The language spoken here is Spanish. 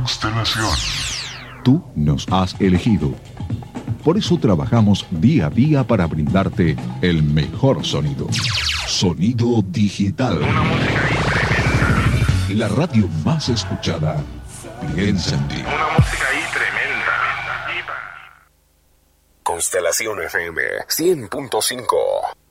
Constelación. Tú nos has elegido. Por eso trabajamos día a día para brindarte el mejor sonido. Sonido digital. Una música ahí tremenda. La radio más escuchada. Piensa en ti. Una música ahí tremenda. Constelación FM 100.5.